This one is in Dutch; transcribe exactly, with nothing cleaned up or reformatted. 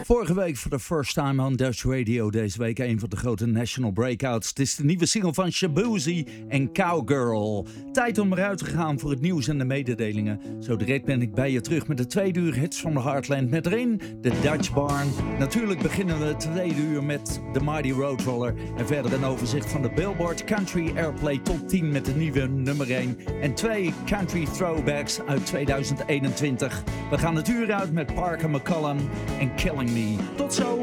Vorige week voor de first time on Dutch Radio. Deze week een van de grote national breakouts. Het is de nieuwe single van Shaboozey en Cowgirl. Tijd om eruit te gaan voor het nieuws en de mededelingen. Zo direct ben ik bij je terug met de tweede uur hits van de Heartland. Met erin de Dutch Barn. Natuurlijk beginnen we het tweede uur met de Mighty Roadroller. En verder een overzicht van de Billboard Country Airplay Top tien met de nieuwe nummer één. En twee country throwbacks uit tweeduizend eenentwintig. We gaan het uur uit met Parker McCollum en Killing Me. Tot zo!